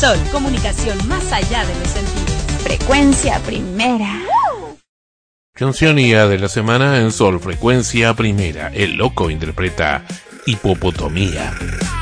Sol, comunicación más allá de los sentidos. Frecuencia primera. Canción IA de la semana en Sol, Frecuencia Primera. El Loco interpreta Hipopotomía.